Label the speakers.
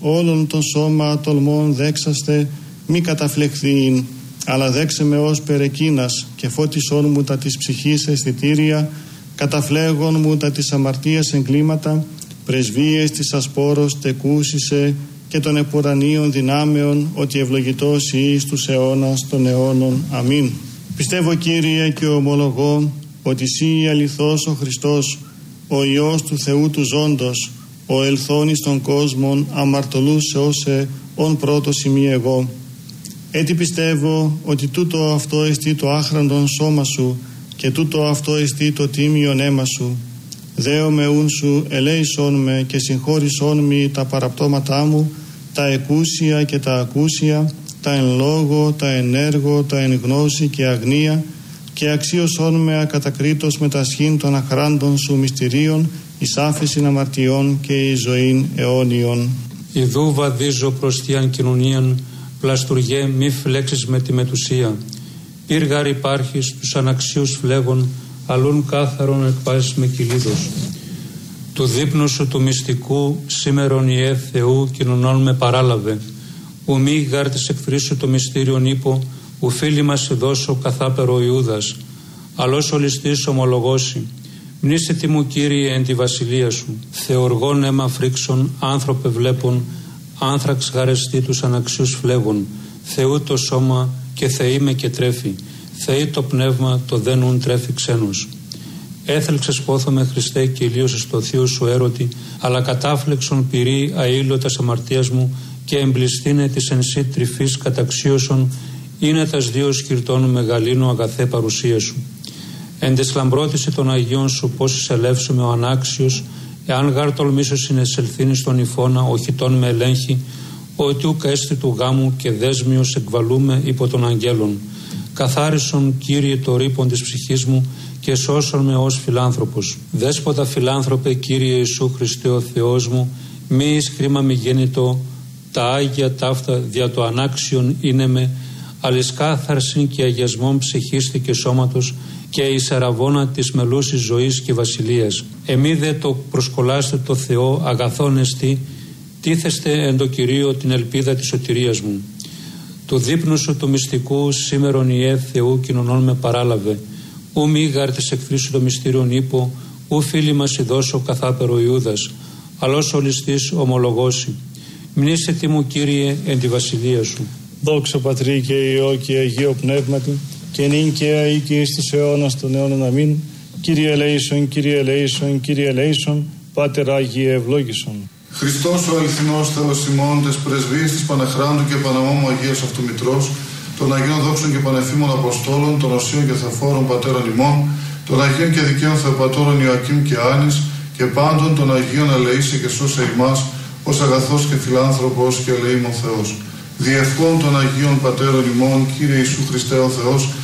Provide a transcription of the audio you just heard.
Speaker 1: όλων των σώμα τολμών δέξαστε, μη καταφλεχθείν, αλλά δέξε με ως περεκίνας και φώτισόν μου τα της ψυχής αισθητήρια, καταφλέγον μου τα της αμαρτίας εγκλήματα, πρεσβείες της ασπόρος τεκούσισε και των επουρανίων δυνάμεων, ότι ευλογητός εις τους αιώνας των αιώνων. Αμήν. Πιστεύω, Κύριε, και ομολογώ ότι Συ αληθώς ο Χριστός, ο Υιός του Θεού του ζώντος, ο ελθόν εις των κόσμων, αμαρτωλούς όσε ον πρώτος ημί εγώ. Έτσι πιστεύω ότι τούτο αυτό εστί το άχραντον σώμα σου και τούτο αυτό εστί το τίμιον αίμα σου. Δέομαι ούν σου, ελέησόν με και συγχώρησόν μη τα παραπτώματά μου, τα εκούσια και τα ακούσια, τα εν λόγω, τα εν έργο, τα εν γνώση και αγνία, και αξίωσόν με ακατακρίτως με τα σχήν των αχράντων σου μυστηρίων, εις άφεσιν αμαρτιών και εις ζωήν αιώνιον.
Speaker 2: Ιδού βαδίζω προς τιαν κοινωνίαν, πλαστουργέ μη φλέξεις με τη μετουσία. Πύργαρ υπάρχεις τους αναξίους φλέγων, αλλούν κάθαρον εκπάσεις με κυλίδος. Του δείπνου σου του μυστικού, σήμερον Ιε Θεού κοινωνών με παράλαβε. Ου μη γάρ της εχθρής σου το μυστήριον ύπο, ου φίλοι μας σε δώσω καθάπερο Ιούδας. Αλλός ο ληστής ομολογώσει. Μνήσθητη μου, Κύριε, εν τη βασιλεία σου. Θεοργών αίμα φρίξον, άνθρωπε βλέπων, άνθραξ γαρεστή τους αναξίους φλέγων. Θεού το σώμα και Θεή με και τρέφει. Θεή το πνεύμα, το δένουν τρέφει ξένος. Έθελξες πόθομαι, Χριστέ, και ηλίωσες το θείο σου έρωτη, αλλά κατάφλεξον πυρή αήλωτας αμαρτίας μου και εμπληστήνε της εν σύ τρυφής καταξίωσον, είναι τας δύο σκυρτών μεγαλύνου αγαθέ παρουσία σου. Εν τες λαμπρότηση των Αγίων σου πώς εισελεύσουμε ο ανάξιος, εάν γάρ τολμήσω συνεσελθύνει στον υφώνα, οχητών με ελέγχει, ότι ούκ έστι του γάμου και δέσμιος εκβαλούμε υπό των αγγέλων. Καθάρισον, Κύριε, το ρήπον της ψυχής μου και σώσον με ως φιλάνθρωπος. Δέσποτα φιλάνθρωπε, Κύριε Ιησού Χριστέ ο Θεός μου, μη εις χρήμα μη γέννητο, τα Άγια ταύτα δια το ανάξιον είναι με, αλης κάθαρσιν και αγιασμόν ψυχίστη και σώματος και εις αραβώνα της μελούσης ζωής και βασιλείας. Εμεί δε το προσκολάστε το Θεό αγαθόν εστί, τίθεστε εν το Κυρίω την ελπίδα της σωτηρίας μου. Του δείπνου σου του μυστικού σήμερον Ιε Θεού κοινωνών με παράλαβε. Ου μη γάρ της εχθρής σου το μυστήριον ύπο, ου φίλοι μας ειδώσω καθάπερο Ιούδας, αλλός ο ληστής ομολογώσει. Μνήσθητη μου, Κύριε, εν τη βασιλεία σου.
Speaker 1: Δόξα Πατρί και Υιό και Αγίο Πνεύματι, και νυν και αεί και εις τους αιώνας των αιώνων. Αμήν. Κύριε ελέησον, Κύριε ελέησον, Κύριε ελέησον, Πάτερ Άγιε ευλόγησον.
Speaker 3: Χριστός ο αληθινός Θεός ημών, τες πρεσβείες της Παναχράντου και Παναμόμου Αγίας Αυτομητρός, των Αγίων Δόξων και Πανεφήμων Αποστόλων, των Οσίων και Θεοφόρων Πατέρων ημών, των Αγίων και Δικαίων Θεοπατώρων Ιωακήμ και Άνης, και πάντων των Αγίων ελεήσε και σώσε ημάς, ως αγαθός και φιλάνθρωπος και ελεήμων Θεός. Διευχών των Αγίων Πατέρων ημών, Κύριε Ιησού Χριστέ ο Θεός,